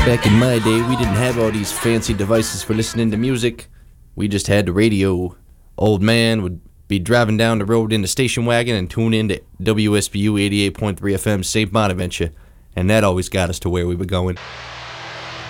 Back in my day, we didn't have all these fancy devices for listening to music. We just had the radio. Old man would be driving down the road in the station wagon and tune in to WSBU 88.3 FM St. Bonaventure, and that always got us to where we were going.